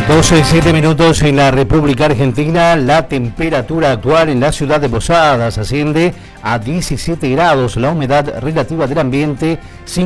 12:07 en la República Argentina. La temperatura actual en la ciudad de Posadas asciende a 17 grados. La humedad relativa del ambiente,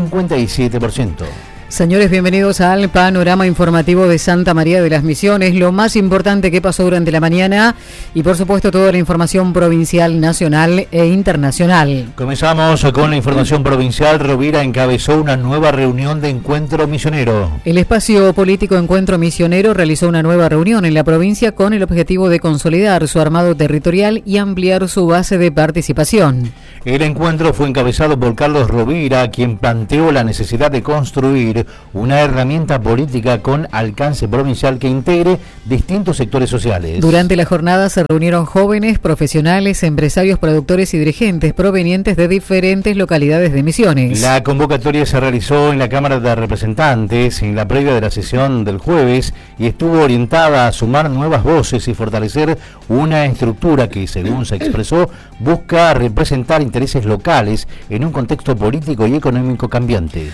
57%. Señores, bienvenidos al panorama informativo de Santa María de las Misiones. Lo más importante que pasó durante la mañana y, por supuesto, toda la información provincial, nacional e internacional. Comenzamos con la información provincial. Rovira encabezó una nueva reunión de encuentro misionero. El espacio político Encuentro Misionero realizó una nueva reunión en la provincia con el objetivo de consolidar su armado territorial y ampliar su base de participación. El encuentro fue encabezado por Carlos Rovira, quien planteó la necesidad de construir una herramienta política con alcance provincial que integre distintos sectores sociales. Durante la jornada se reunieron jóvenes, profesionales, empresarios, productores y dirigentes provenientes de diferentes localidades de Misiones. La convocatoria se realizó en la Cámara de Representantes en la previa de la sesión del jueves y estuvo orientada a sumar nuevas voces y fortalecer una estructura que, según se expresó, busca representar intereses locales en un contexto político y económico cambiante.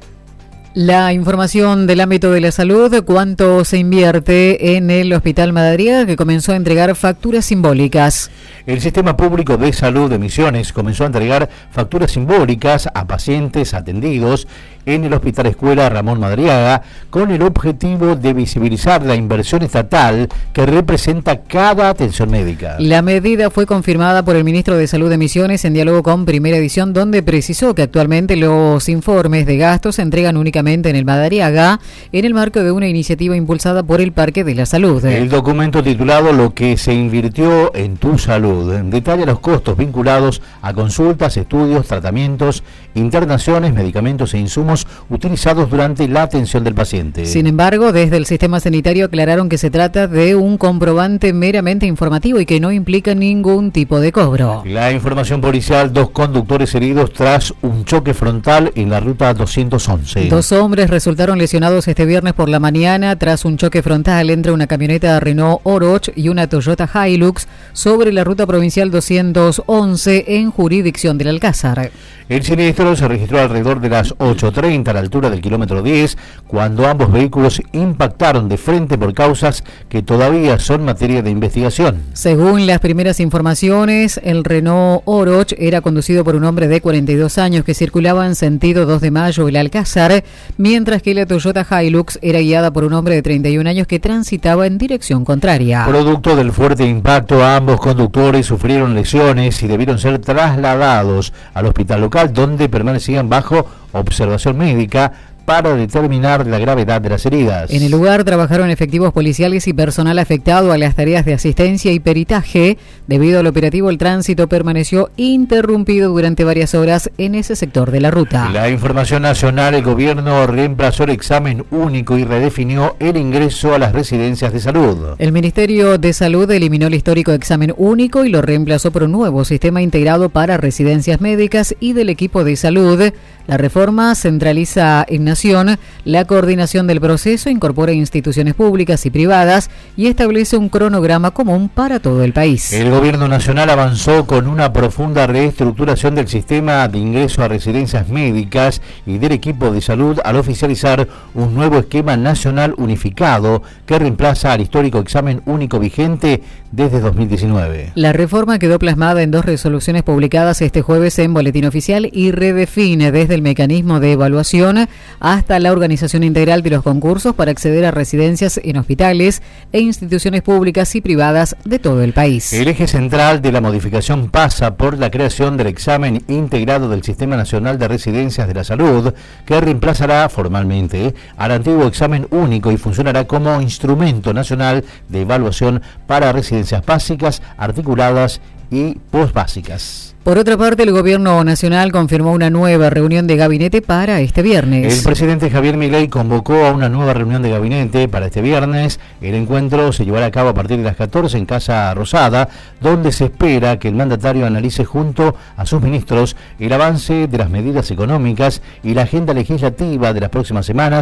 La información del ámbito de la salud: cuánto se invierte en el Hospital Madariaga, que comenzó a entregar facturas simbólicas. El Sistema Público de Salud de Misiones comenzó a entregar facturas simbólicas a pacientes atendidos en el Hospital Escuela Ramón Madariaga, con el objetivo de visibilizar la inversión estatal que representa cada atención médica. La medida fue confirmada por el ministro de Salud de Misiones en diálogo con Primera Edición, donde precisó que actualmente los informes de gastos se entregan únicamente en el Madariaga, en el marco de una iniciativa impulsada por el Parque de la Salud. El documento titulado "Lo que se invirtió en tu salud" detalla los costos vinculados a consultas, estudios, tratamientos, internaciones, medicamentos e insumos utilizados durante la atención del paciente. Sin embargo, desde el sistema sanitario aclararon que se trata de un comprobante meramente informativo y que no implica ningún tipo de cobro. La información policial: 2 conductores heridos tras un choque frontal en la ruta 211. 2 hombres resultaron lesionados este viernes por la mañana tras un choque frontal entre una camioneta Renault Oroch y una Toyota Hilux sobre la ruta provincial 211 en jurisdicción del Alcázar. El siniestro se registró alrededor de las 8:30 a la altura del kilómetro 10, cuando ambos vehículos impactaron de frente por causas que todavía son materia de investigación. Según las primeras informaciones, el Renault Oroch era conducido por un hombre de 42 años que circulaba en sentido 2 de Mayo el Alcázar, mientras que la Toyota Hilux era guiada por un hombre de 31 años que transitaba en dirección contraria. Producto del fuerte impacto, ambos conductores sufrieron lesiones y debieron ser trasladados al hospital local, donde permanecían bajo observación médica para determinar la gravedad de las heridas. En el lugar trabajaron efectivos policiales y personal afectado a las tareas de asistencia y peritaje. Debido al operativo, el tránsito permaneció interrumpido durante varias horas en ese sector de la ruta. La información nacional: el gobierno reemplazó el examen único y redefinió el ingreso a las residencias de salud. El Ministerio de Salud eliminó el histórico examen único y lo reemplazó por un nuevo sistema integrado para residencias médicas y del equipo de salud. La reforma centraliza en Nación la coordinación del proceso, incorpora instituciones públicas y privadas y establece un cronograma común para todo el país. El gobierno nacional avanzó con una profunda reestructuración del sistema de ingreso a residencias médicas y del equipo de salud al oficializar un nuevo esquema nacional unificado que reemplaza al histórico examen único vigente desde 2019. La reforma quedó plasmada en 2 resoluciones publicadas este jueves en Boletín Oficial y redefine desde el mecanismo de evaluación hasta la organización integral de los concursos para acceder a residencias en hospitales e instituciones públicas y privadas de todo el país. El eje central de la modificación pasa por la creación del examen integrado del Sistema Nacional de Residencias de la Salud, que reemplazará formalmente al antiguo examen único y funcionará como instrumento nacional de evaluación para residencias básicas, articuladas y posbásicas. Por otra parte, el Gobierno Nacional confirmó una nueva reunión de gabinete para este viernes. El presidente Javier Milei convocó a una nueva reunión de gabinete para este viernes. El encuentro se llevará a cabo a partir de las 14 en Casa Rosada, donde se espera que el mandatario analice junto a sus ministros el avance de las medidas económicas y la agenda legislativa de las próximas semanas,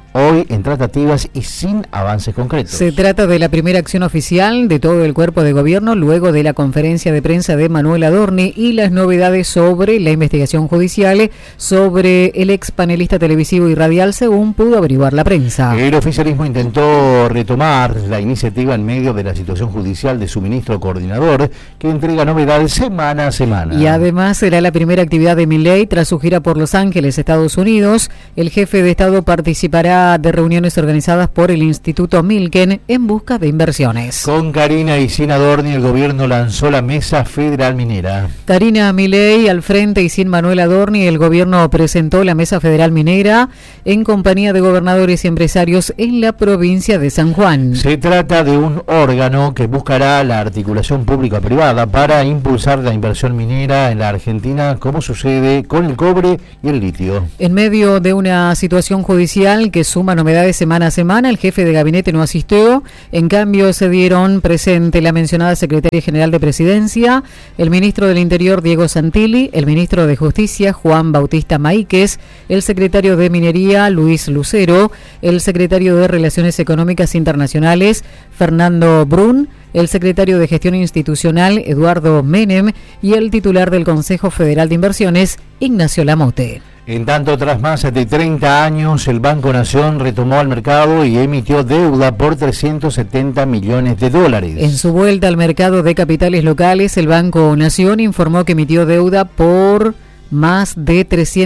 hoy en tratativas y sin avances concretos. Se trata de la primera acción oficial de todo el cuerpo de gobierno luego de la conferencia de prensa de Manuel Adorni y las novedades sobre la investigación judicial sobre el ex panelista televisivo y radial, según pudo averiguar la prensa. El oficialismo intentó retomar la iniciativa en medio de la situación judicial de su ministro coordinador, que entrega novedades semana a semana. Y además será la primera actividad de Milei tras su gira por Los Ángeles, Estados Unidos. El jefe de Estado participará de reuniones organizadas por el Instituto Milken en busca de inversiones. Con Karina y sin Adorni, el gobierno lanzó la Mesa Federal Minera. Karina Milei al frente y sin Manuel Adorni, el gobierno presentó la Mesa Federal Minera en compañía de gobernadores y empresarios en la provincia de San Juan. Se trata de un órgano que buscará la articulación pública-privada para impulsar la inversión minera en la Argentina, como sucede con el cobre y el litio. En medio de una situación judicial que suma novedades semana a semana, el jefe de gabinete no asistió. En cambio, se dieron presente la mencionada secretaria general de Presidencia, el ministro del Interior, Diego Santilli, el ministro de Justicia, Juan Bautista Maíquez, el secretario de Minería, Luis Lucero, el secretario de Relaciones Económicas Internacionales, Fernando Brun, el secretario de Gestión Institucional, Eduardo Menem, y el titular del Consejo Federal de Inversiones, Ignacio Lamote. En tanto, tras más de 30 años, el Banco Nación retomó al mercado y emitió deuda por 370 millones de dólares. En su vuelta al mercado de capitales locales, el Banco Nación informó que emitió deuda por más de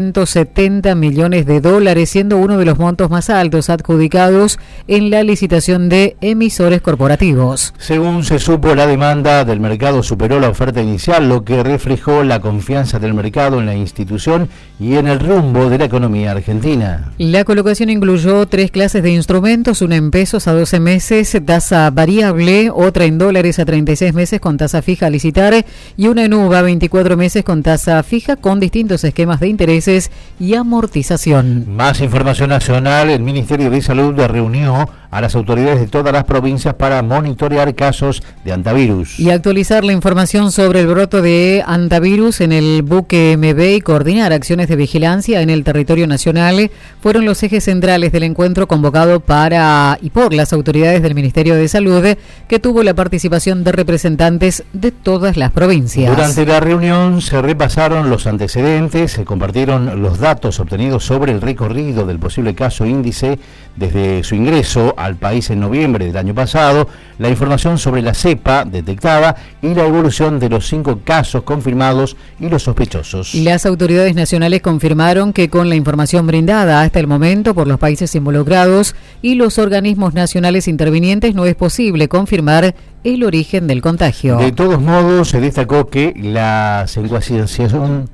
370 millones de dólares, siendo uno de los montos más altos adjudicados en la licitación de emisores corporativos. Según se supo, la demanda del mercado superó la oferta inicial, lo que reflejó la confianza del mercado en la institución y en el rumbo de la economía argentina. La colocación incluyó 3 clases de instrumentos, una en pesos a 12 meses, tasa variable, otra en dólares a 36 meses con tasa fija a licitar y una en UVA a 24 meses con tasa fija con distintos esquemas de intereses y amortización. Más información nacional. El Ministerio de Salud reunió a las autoridades de todas las provincias para monitorear casos de hantavirus y actualizar la información sobre el brote de hantavirus en el buque MB y coordinar acciones de vigilancia en el territorio nacional fueron los ejes centrales del encuentro convocado para y por las autoridades del Ministerio de Salud, que tuvo la participación de representantes de todas las provincias. Durante la reunión se repasaron los antecedentes, se compartieron los datos obtenidos sobre el recorrido del posible caso índice desde su ingreso al país en noviembre del año pasado, la información sobre la cepa detectada y la evolución de los 5 casos confirmados y los sospechosos. Las autoridades nacionales confirmaron que con la información brindada hasta el momento por los países involucrados y los organismos nacionales intervinientes no es posible confirmar el origen del contagio. De todos modos, se destacó que la secuenciación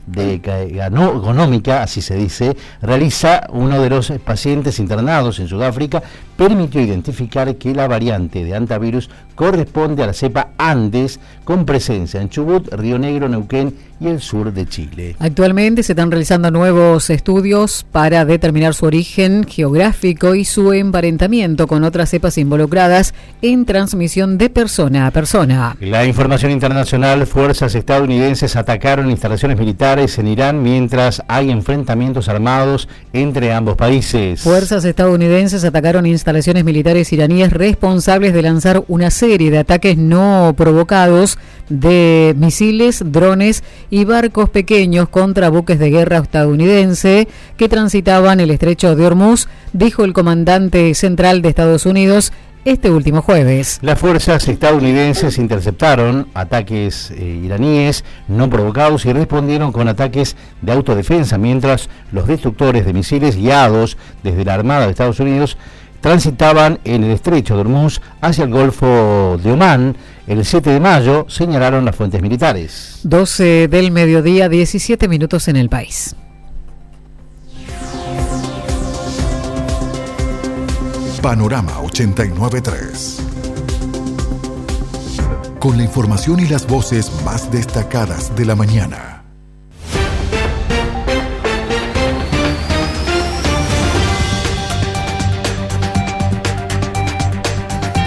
genómica, así se dice, realiza uno de los pacientes internados en Sudáfrica, permitió identificar que la variante de hantavirus corresponde a la cepa Andes, con presencia en Chubut, Río Negro, Neuquén y el sur de Chile. Actualmente se están realizando nuevos estudios para determinar su origen geográfico y su emparentamiento con otras cepas involucradas en transmisión de persona a persona. La información internacional: fuerzas estadounidenses atacaron instalaciones militares en Irán mientras hay enfrentamientos armados entre ambos países. Fuerzas estadounidenses atacaron instalaciones militares iraníes responsables de lanzar una serie de ataques no provocados de misiles, drones y barcos pequeños contra buques de guerra estadounidense que transitaban el estrecho de Hormuz, dijo el comandante central de Estados Unidos este último jueves. Las fuerzas estadounidenses interceptaron ataques iraníes no provocados y respondieron con ataques de autodefensa, mientras los destructores de misiles guiados desde la Armada de Estados Unidos transitaban en el estrecho de Hormuz hacia el Golfo de Omán. El 7 de mayo, señalaron las fuentes militares. 12 del mediodía, 17 minutos en el país. Panorama 89.3. Con la información y las voces más destacadas de la mañana.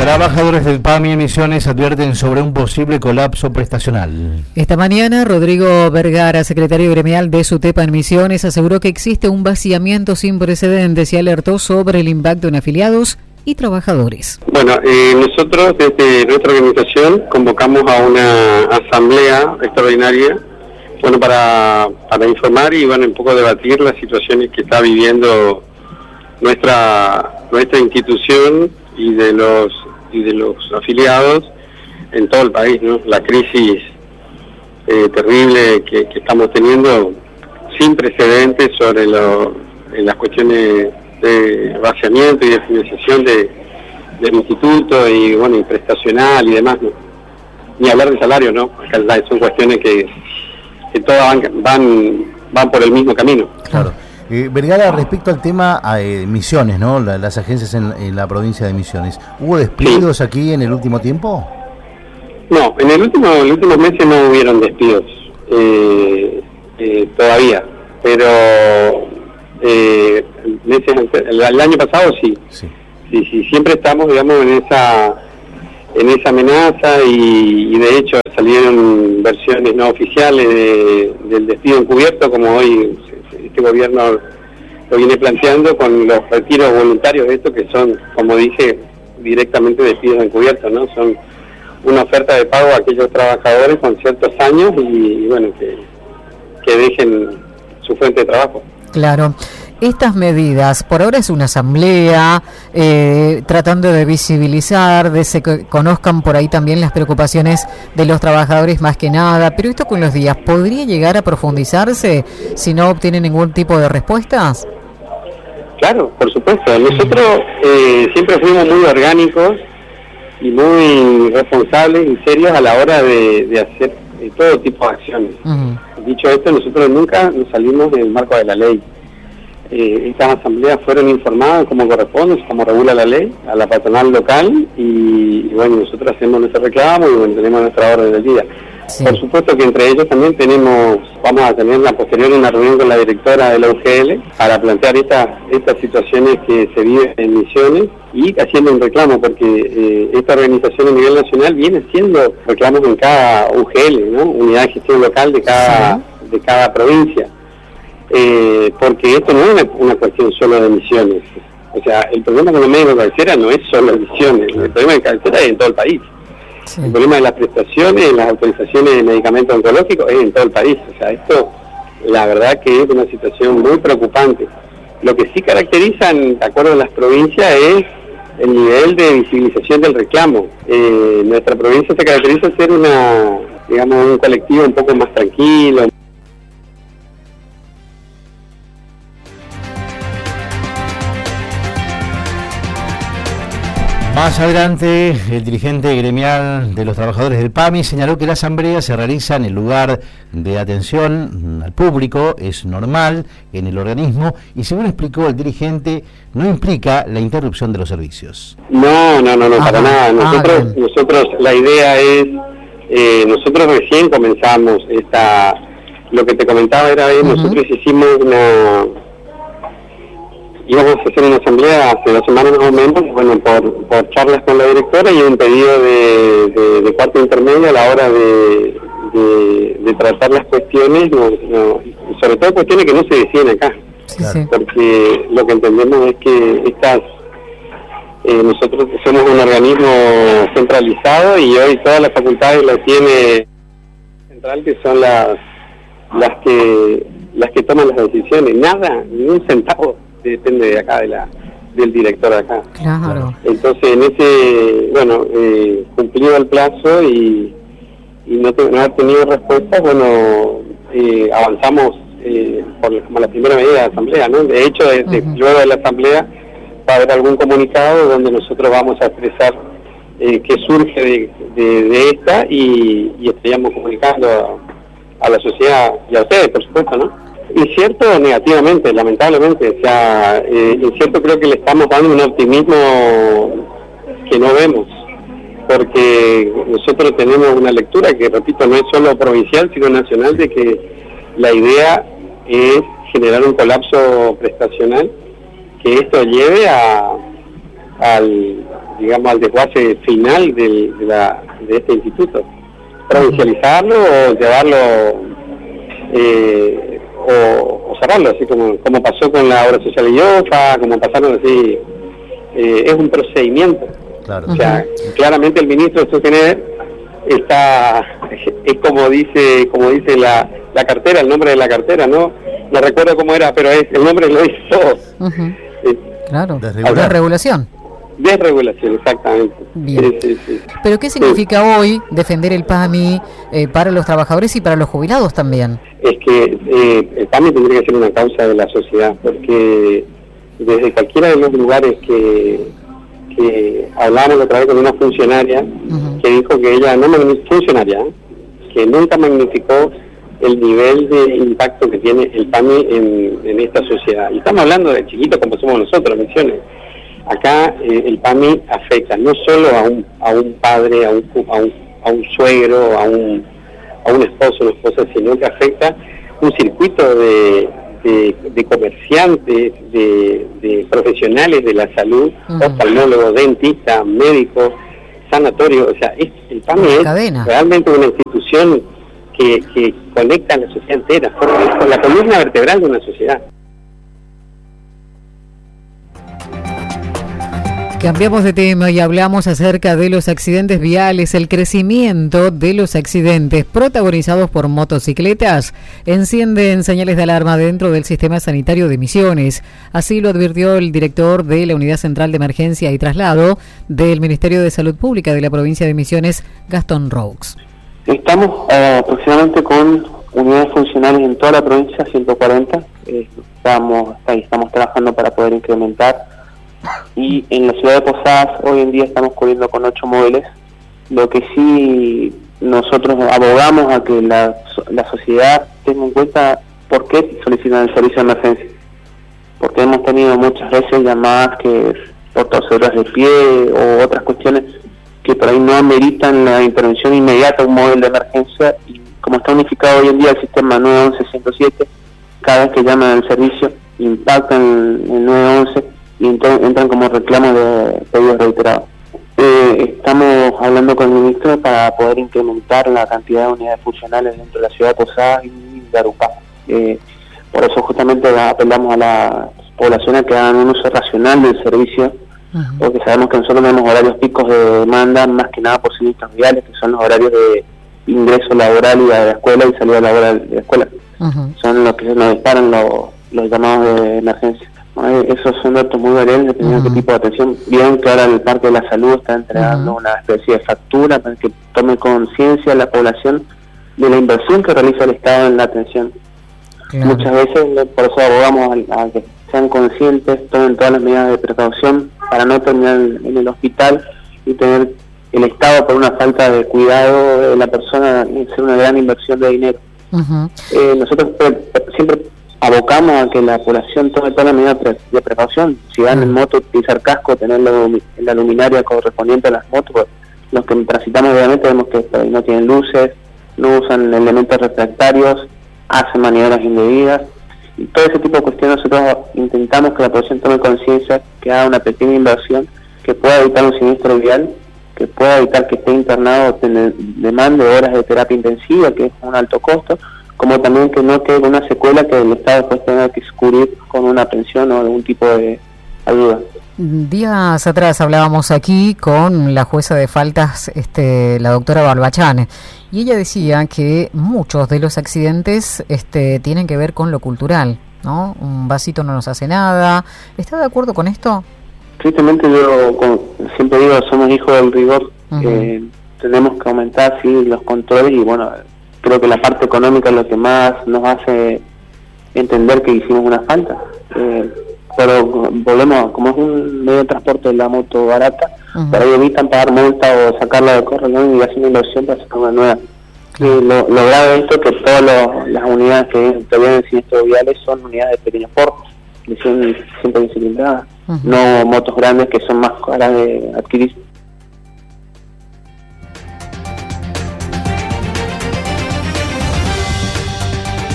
Trabajadores del PAMI en Misiones advierten sobre un posible colapso prestacional. Esta mañana, Rodrigo Vergara, secretario gremial de SUTEPA en Misiones, aseguró que existe un vaciamiento sin precedentes y alertó sobre el impacto en afiliados y trabajadores. Bueno, nosotros desde nuestra organización convocamos a una asamblea extraordinaria, bueno, para informar y bueno, un poco debatir las situaciones que está viviendo nuestra institución y de los afiliados en todo el país, ¿no? La crisis terrible que estamos teniendo sin precedentes sobre las cuestiones de vaciamiento y de financiación del instituto y bueno, y prestacional y demás, ¿no? Ni hablar de salario, ¿no? Son cuestiones que todas van por el mismo camino. Claro. Vergara, respecto al tema Misiones, ¿no? Las agencias en la provincia de Misiones, ¿hubo despidos aquí en el último tiempo? No, en los últimos meses no hubieron despidos todavía, pero el año pasado sí, siempre estamos, digamos, en esa amenaza y de hecho salieron versiones no oficiales del despido encubierto, como hoy este gobierno lo viene planteando con los retiros voluntarios de esto, que son, como dije, directamente despidos encubiertos, ¿no? Son una oferta de pago a aquellos trabajadores con ciertos años y bueno, que dejen su fuente de trabajo. Claro. Estas medidas, por ahora es una asamblea, tratando de visibilizar, de que conozcan por ahí también las preocupaciones de los trabajadores más que nada, pero esto con los días, ¿podría llegar a profundizarse si no obtiene ningún tipo de respuestas? Claro, por supuesto. Nosotros siempre fuimos muy orgánicos y muy responsables y serios a la hora de hacer todo tipo de acciones. Dicho esto, nosotros nunca nos salimos del marco de la ley. Estas asambleas fueron informadas como corresponde, como regula la ley, a la patronal local y bueno, nosotros hacemos nuestro reclamo y bueno, tenemos nuestra orden del día. Sí. Por supuesto que entre ellos también vamos a tener la posterior una reunión con la directora de la UGL para plantear estas situaciones que se viven en Misiones y haciendo un reclamo, porque esta organización a nivel nacional viene haciendo reclamos en cada UGL, ¿no? Unidad de gestión local de cada provincia. Porque esto no es una cuestión solo de Misiones. O sea, el problema con los médicos de cabecera no es solo Misiones, el problema de cabecera es en todo el país. Sí. El problema de las prestaciones, las autorizaciones de medicamentos oncológicos es en todo el país. O sea, esto, la verdad que es una situación muy preocupante. Lo que sí caracteriza, de acuerdo a las provincias, es el nivel de visibilización del reclamo. Nuestra provincia se caracteriza por ser un colectivo un poco más tranquilo. Más adelante, el dirigente gremial de los trabajadores del PAMI señaló que la asamblea se realiza en el lugar de atención al público, es normal en el organismo y según explicó el dirigente, no implica la interrupción de los servicios. No, para nada. Nosotros la idea es, nosotros recién comenzamos lo que te comentaba era, nosotros hicimos íbamos a hacer una asamblea hace 2 semanas más o menos, bueno, por charlas con la directora y un pedido de cuarto intermedio a la hora de tratar las cuestiones, sobre todo cuestiones que no se deciden acá, porque lo que entendemos es que nosotros somos un organismo centralizado y hoy todas las facultades las tiene central, que son las que toman las decisiones, nada, ni un centavo depende de acá, del director de acá. Claro. Entonces, cumplido el plazo y no haber tenido respuesta, avanzamos como la primera medida de la asamblea, ¿no? De hecho, luego de la asamblea va a haber algún comunicado donde nosotros vamos a expresar qué surge de esta y estaríamos comunicando a la sociedad y a ustedes, por supuesto, ¿no? Incierto negativamente, lamentablemente, o sea, incierto creo que le estamos dando un optimismo que no vemos, porque nosotros tenemos una lectura que, repito, no es solo provincial, sino nacional, de que la idea es generar un colapso prestacional, que esto lleve digamos, al desguace final de este instituto. Provincializarlo o llevarlo o cerrarlo, así como pasó con la obra social de Iofa, como pasaron así. Es un procedimiento. Claro. O sea, claramente el ministro de Sostener es como dice la cartera, el nombre de la cartera, no recuerdo cómo era, pero el nombre lo dice todo. Claro, desregulación. Desregulación, exactamente. Bien. Sí. Pero ¿qué significa hoy defender el PAMI para los trabajadores y para los jubilados también? Es que el PAMI tendría que ser una causa de la sociedad, porque desde cualquiera de los lugares que hablamos otra vez con una funcionaria que dijo que ella que nunca magnificó el nivel de impacto que tiene el PAMI en esta sociedad. Y estamos hablando de chiquitos como somos nosotros, Misiones. Acá el PAMI afecta no solo a un padre, a un suegro, a un esposo, una esposa, sino que afecta un circuito de comerciantes, de profesionales de la salud, oftalmólogos, dentistas, médicos, sanatorios. O sea, el PAMI es realmente una institución que conecta a la sociedad entera, con la columna vertebral de una sociedad. Cambiamos de tema y hablamos acerca de los accidentes viales. El crecimiento de los accidentes protagonizados por motocicletas encienden señales de alarma dentro del sistema sanitario de Misiones. Así lo advirtió el director de la Unidad Central de Emergencia y Traslado del Ministerio de Salud Pública de la provincia de Misiones, Gastón Roux. Estamos aproximadamente con unidades funcionales en toda la provincia, 140. Estamos trabajando para poder incrementar. Y en la ciudad de Posadas hoy en día estamos corriendo con 8 móviles. Lo que sí nosotros abogamos a que la sociedad tenga en cuenta por qué solicitan el servicio de emergencia, porque hemos tenido muchas veces llamadas que por torceduras de pie o otras cuestiones que por ahí no ameritan la intervención inmediata de un móvil de emergencia, y como está unificado hoy en día el sistema 911-107, cada vez que llaman al servicio impactan el 911 y entran como reclamos de pedidos reiterados. Estamos hablando con el ministro para poder incrementar la cantidad de unidades funcionales dentro de la ciudad de Posadas y de Arupá. Por eso justamente apelamos a la población a que hagan un uso racional del servicio, porque sabemos que nosotros tenemos horarios picos de demanda, más que nada por sinistros viales, que son los horarios de ingreso laboral y a la escuela y salida laboral de la escuela. Son los que se nos disparan los llamados de emergencia. Esos son datos muy variables dependiendo de qué tipo de atención. Bien que ahora el Parque de la Salud está entregando una especie de factura para que tome conciencia la población de la inversión que realiza el Estado en la atención. Muchas veces por eso abogamos a que sean conscientes, tomen todas las medidas de precaución para no terminar en el hospital y tener el Estado por una falta de cuidado de la persona hacer una gran inversión de dinero. Nosotros siempre abocamos a que la población tome todas las medidas de precaución. Si van en moto, utilizar casco, tener la luminaria correspondiente a las motos. Pues, los que transitamos obviamente vemos que no tienen luces, no usan elementos refractarios, hacen maniobras indebidas, y todo ese tipo de cuestiones. Nosotros intentamos que la población tome conciencia, que haga una pequeña inversión que pueda evitar un siniestro vial, que pueda evitar que esté internado, demande horas de terapia intensiva, que es un alto costo, como también que no quede una secuela que el Estado después tenga que cubrir con una pensión o algún tipo de ayuda. Días atrás hablábamos aquí con la jueza de faltas, la doctora Barbachán, y ella decía que muchos de los accidentes tienen que ver con lo cultural, ¿no? Un vasito no nos hace nada. ¿Está de acuerdo con esto? Tristemente yo siempre digo, somos hijos del rigor. Tenemos que aumentar los controles, y bueno, creo que la parte económica es lo que más nos hace entender que hicimos una falta. Pero volvemos, como es un medio de transporte de la moto barata, pero ahí evitan pagar multa o sacarla de corralón y hacer una inversión para sacar una nueva. Lo grave de esto es que todas las unidades que intervienen en siniestros viales son unidades de pequeños portes, que son siempre cilindradas, no motos grandes que son más caras de adquirir.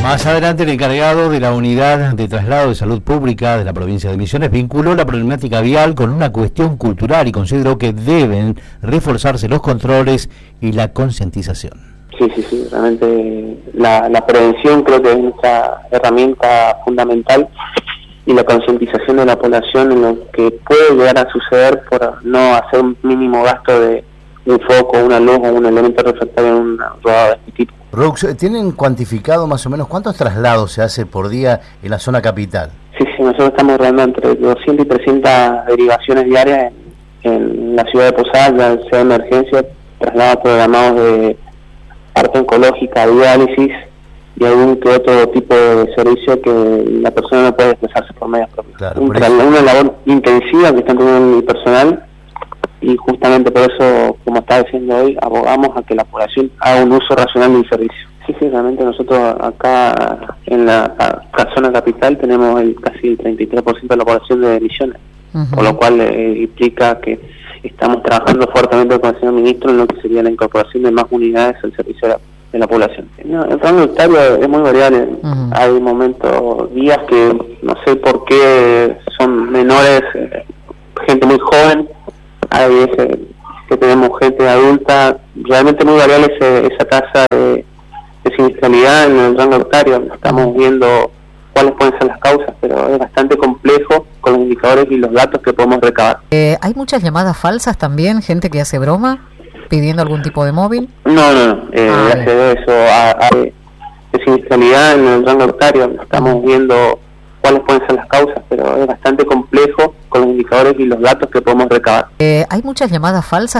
Más adelante, el encargado de la Unidad de Traslado de Salud Pública de la provincia de Misiones vinculó la problemática vial con una cuestión cultural y consideró que deben reforzarse los controles y la concientización. Sí, realmente la prevención creo que es nuestra herramienta fundamental, y la concientización de la población en lo que puede llegar a suceder por no hacer un mínimo gasto de un foco, una luz o un elemento refractario en una rodada de este tipo. Rox, ¿tienen cuantificado más o menos cuántos traslados se hace por día en la zona capital? Sí, nosotros estamos rodando entre 200 y 300 derivaciones diarias en la ciudad de Posadas, ya sea de emergencia, traslados programados de parte oncológica, diálisis y algún que otro tipo de servicio que la persona no puede desplazarse por medios propios. Claro, una labor intensiva que está teniendo el personal, y justamente por eso, como está diciendo hoy, abogamos a que la población haga un uso racional del servicio. Sí, realmente nosotros acá en la zona capital tenemos casi el 33% de la población de Misiones, por lo cual implica que estamos trabajando fuertemente con el señor ministro en lo que sería la incorporación de más unidades al servicio de la población. No, el rango etario es muy variable. Hay momentos, días que no sé por qué son menores, gente muy joven. Hay veces que tenemos gente adulta. Realmente muy variable esa tasa de siniestralidad en el rango etario. Estamos viendo cuáles pueden ser las causas, pero es bastante complejo con los indicadores y los datos que podemos recabar. ¿Hay muchas llamadas falsas también? ¿Gente que hace broma pidiendo algún tipo de móvil? No. Hace de eso de siniestralidad en el rango etario. Estamos viendo cuáles pueden ser las causas, pero es bastante complejo con los indicadores y los datos que podemos recabar. ¿Hay muchas llamadas falsas?